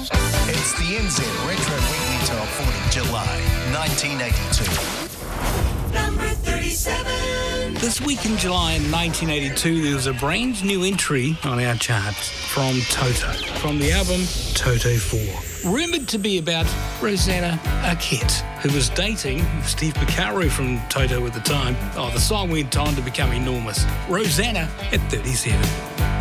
It's the NZ Retro Weekly Top 40, July 1982. Number 37. This week in July 1982, there was a brand new entry on our charts from Toto, from the album Toto 4. Rumoured to be about Rosanna Arquette, who was dating Steve Porcaro from Toto at the time. The song went on to become enormous. Rosanna at 37.